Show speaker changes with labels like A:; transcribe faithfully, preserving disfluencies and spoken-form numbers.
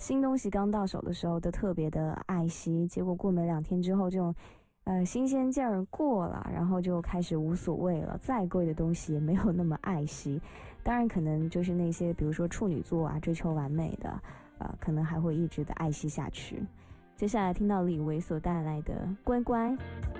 A: 新东西刚到手的时候都特别的爱惜，结果过没两天之后，这种呃新鲜劲儿过了，然后就开始无所谓了，再贵的东西也没有那么爱惜。当然可能就是那些比如说处女座啊，追求完美的呃可能还会一直的爱惜下去。接下来听到李维所带来的乖乖。